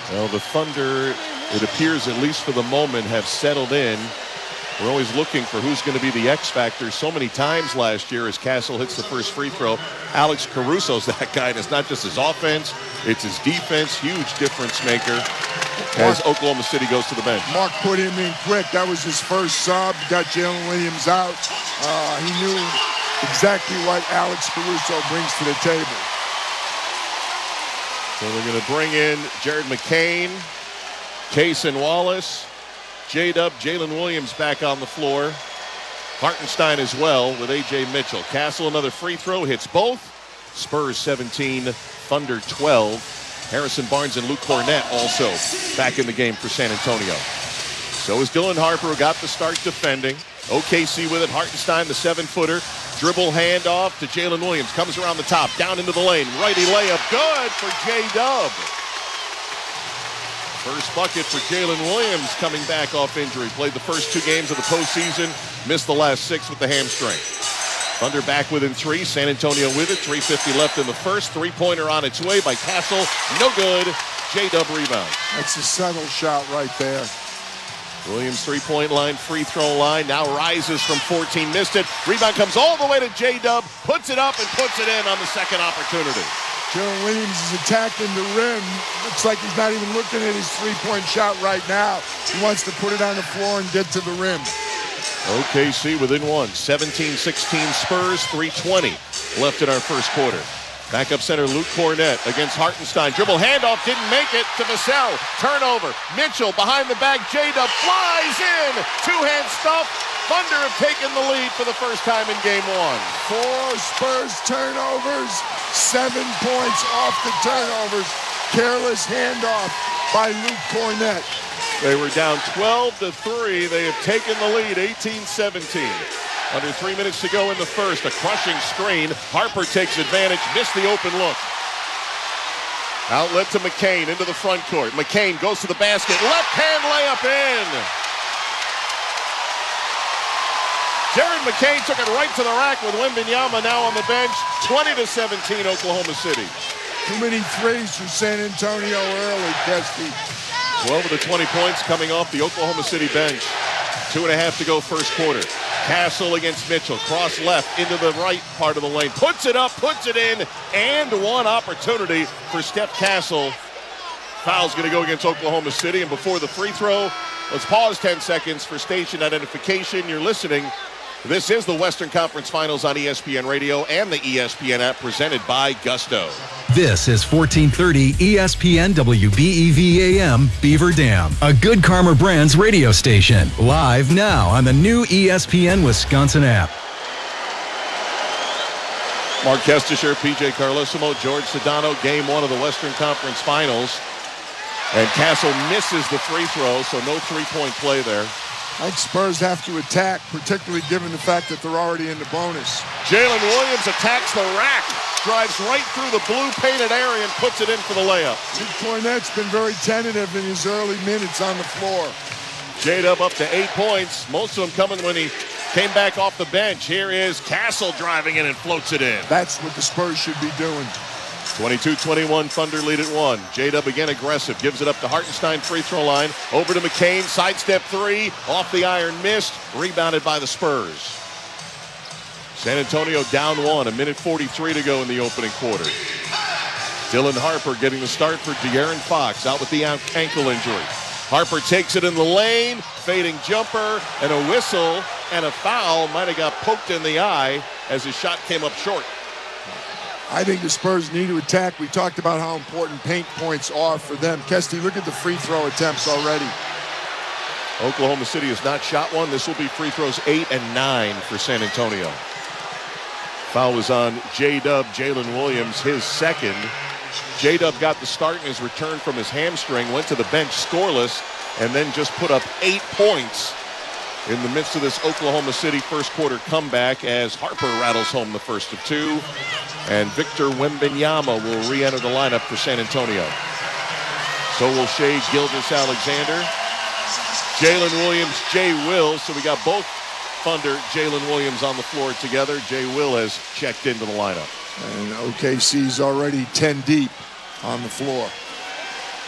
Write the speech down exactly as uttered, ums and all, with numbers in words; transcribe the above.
Well, the Thunder, it appears, at least for the moment, have settled in. We're always looking for who's going to be the X factor. So many times last year as Castle hits the first free throw, Alex Caruso's that guy, and it's not just his offense, it's his defense, huge difference maker as Mark, Oklahoma City goes to the bench. Mark put him in quick. That was his first sub, got Jalen Williams out. Uh, he knew exactly what Alex Caruso brings to the table. So they're going to bring in Jared McCain, Cason Wallace, J-Dub, Jalen Williams back on the floor. Hartenstein as well with A J Mitchell. Castle, another free throw, hits both. Spurs seventeen, Thunder twelve. Harrison Barnes and Luke Cornett also back in the game for San Antonio. So is Dylan Harper, who got the start defending. O K C with it. Hartenstein, the seven-footer. Dribble handoff to Jalen Williams. Comes around the top, down into the lane. Righty layup, good for J-Dub. First bucket for Jalen Williams coming back off injury. Played the first two games of the postseason. Missed the last six with the hamstring. Thunder back within three. San Antonio with it. three fifty left in the first. Three-pointer on its way by Castle. No good. J-Dub rebound. That's a subtle shot right there. Williams three-point line, free throw line. Now rises from fourteen. Missed it. Rebound comes all the way to J-Dub. Puts it up and puts it in on the second opportunity. Jalen Williams is attacking the rim. Looks like he's not even looking at his three-point shot right now. He wants to put it on the floor and get to the rim. O K C within one. seventeen sixteen Spurs, three twenty left in our first quarter. Backup center Luke Cornett against Hartenstein. Dribble handoff, didn't make it to Vassell. Turnover. Mitchell behind the back. J-Dub flies in. Two-hand stuff. Thunder have taken the lead for the first time in game one. Four Spurs turnovers. Seven points off the turnovers. Careless handoff by Luke Cornett. They were down twelve to three. They have taken the lead, eighteen seventeen. Under three minutes to go in the first. A crushing screen. Harper takes advantage. Missed the open look. Outlet to McCain into the front court. McCain goes to the basket. Left hand layup in. Jared McCain took it right to the rack with Wembanyama now on the bench. twenty to seventeen, Oklahoma City. Too many threes for San Antonio early, Kesty. twelve of the twenty points coming off the Oklahoma City bench. Two and a half to go first quarter. Castle against Mitchell. Cross left into the right part of the lane. Puts it up, puts it in, and one opportunity for Steph Castle. Foul's going to go against Oklahoma City. And before the free throw, let's pause ten seconds for station identification. You're listening. This is the Western Conference Finals on E S P N Radio and the E S P N app, presented by Gusto. This is fourteen thirty E S P N W B E V A M Beaver Dam, a Good Karma Brands radio station. Live now on the new E S P N Wisconsin app. Mark Kestisher, P J Carlesimo, George Sedano, game one of the Western Conference Finals. And Castle misses the free throw, so no three-point play there. I think Spurs have to attack, particularly given the fact that they're already in the bonus. Jalen Williams attacks the rack, drives right through the blue painted area and puts it in for the layup. Luke Cornett's been very tentative in his early minutes on the floor. J-Dub up to eight points, most of them coming when he came back off the bench. Here is Castle driving in and floats it in. That's what the Spurs should be doing. twenty-two twenty-one, Thunder lead at one. J-Dub again aggressive, gives it up to Hartenstein, free throw line. Over to McCain, sidestep three, off the iron, missed, rebounded by the Spurs. San Antonio down one, a minute forty-three to go in the opening quarter. Dylan Harper getting the start for De'Aaron Fox, out with the ankle injury. Harper takes it in the lane, fading jumper, and a whistle, and a foul. Might have got poked in the eye as his shot came up short. I think the Spurs need to attack. We talked about how important paint points are for them. Kesty, look at the free throw attempts already. Oklahoma City has not shot one. This will be free throws eight and nine for San Antonio. Foul was on J-Dub, Jalen Williams, his second. J-Dub got the start in his return from his hamstring, went to the bench scoreless, and then just put up eight points in the midst of this Oklahoma City first quarter comeback as Harper rattles home the first of two. And Victor Wembanyama will re-enter the lineup for San Antonio. So will Shai Gilgeous-Alexander. Jalen Williams, Jay Will. So we got both Thunder, Jalen Williams on the floor together. Jay Will has checked into the lineup. And O K C's already ten deep on the floor.